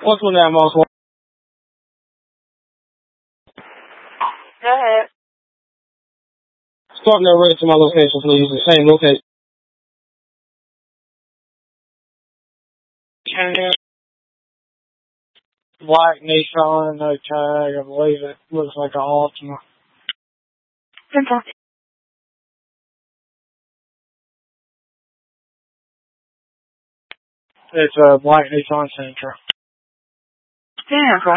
What's the name, Moss? Go ahead. Start narrating to my location, please. The same location. Black Nissan, no tag. I believe it looks like an Altima. Fantastic. It's a black Nissan Sentra. Stand,